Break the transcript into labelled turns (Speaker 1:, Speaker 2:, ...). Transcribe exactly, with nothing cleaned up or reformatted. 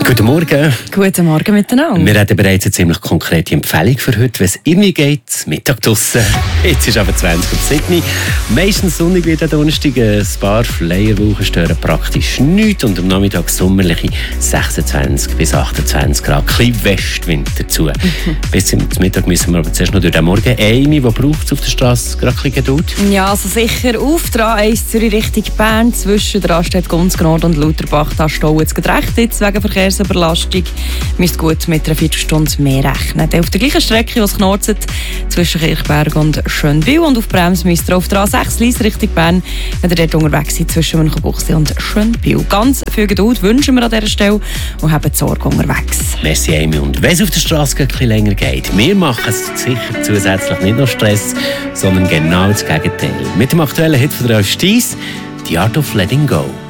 Speaker 1: Guten Morgen.
Speaker 2: Guten Morgen miteinander.
Speaker 1: Wir hatten bereits eine ziemlich konkrete Empfehlung für heute, wenn es irgendwie geht, Mittag draussen. Jetzt ist aber zwanzig Uhr sieben. Meistens sonnig wird am Donnerstag. Ein paar Fleierwochen stören praktisch nichts. Und am Nachmittag sommerliche sechsundzwanzig bis achtundzwanzig Grad. Ein bisschen Westwind dazu. Mhm. Bis zum Mittag müssen wir aber zuerst noch durch den Morgen. Amy, wo braucht es auf der Straße gerade ein bisschen Geduld?
Speaker 2: Ja, also sicher auf der A eins Zürich Richtung Bern. Zwischen der Raststätte Gunzgnord und Lauterbach. Da staut es recht jetzt wegen Verkehrsüberlastung. Müsst gut mit einer Viertelstunde mehr rechnen. Dann auf der gleichen Strecke, die es knorzt, zwischen Kirchberg und Schönwil. Und auf Brems müsst ihr auf der A sechs Lyss Richtung Bern, wenn ihr dort unterwegs seid, zwischen Münchenbuchsee und Schönwil. Ganz viel Geduld wünschen wir an dieser Stelle und haben die Sorge unterwegs.
Speaker 1: Merci, Amy. Und wenn es auf der Straße ein bisschen länger geht, wir machen es sicher zusätzlich nicht nur Stress, sondern genau das Gegenteil. Mit dem aktuellen Hit von der Justice, The Art of Letting Go.